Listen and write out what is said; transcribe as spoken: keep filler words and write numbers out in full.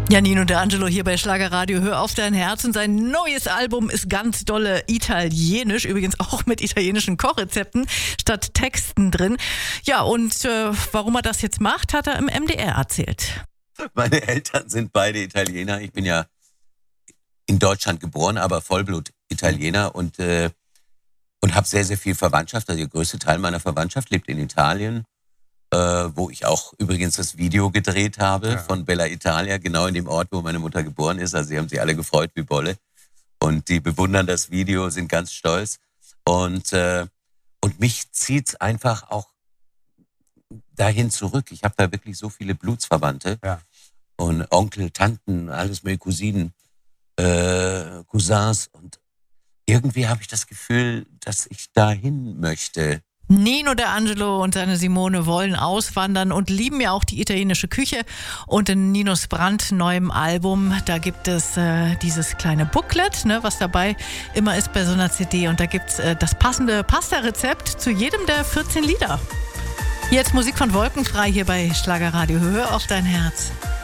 Ja, Nino D'Angelo hier bei Schlagerradio. Hör auf dein Herz. Und sein neues Album ist ganz dolle italienisch. Übrigens auch mit italienischen Kochrezepten statt Texten drin. Ja, und äh, warum er das jetzt macht, hat er im M D R erzählt. Meine Eltern sind beide Italiener. Ich bin ja in Deutschland geboren, aber Vollblut-Italiener und, äh, und habe sehr, sehr viel Verwandtschaft. Also der größte Teil meiner Verwandtschaft lebt in Italien. Äh, wo ich auch übrigens das Video gedreht habe ja. von Bella Italia, genau in dem Ort, wo meine Mutter geboren ist. Also sie haben sich alle gefreut wie Bolle. Und die bewundern das Video, sind ganz stolz. Und, äh, und mich zieht's einfach auch dahin zurück. Ich habe da wirklich so viele Blutsverwandte. Ja. Und Onkel, Tanten, alles mehr Cousinen, äh, Cousins. Und irgendwie habe ich das Gefühl, dass ich dahin möchte. Nino D'Angelo und seine Simone wollen auswandern und lieben ja auch die italienische Küche. Und in Ninos brandneuem Album, da gibt es äh, dieses kleine Booklet, ne, was dabei immer ist bei so einer C D. Und da gibt es äh, das passende Pasta-Rezept zu jedem der vierzehn Lieder. Jetzt Musik von Wolkenfrei hier bei Schlagerradio. Hör auf dein Herz.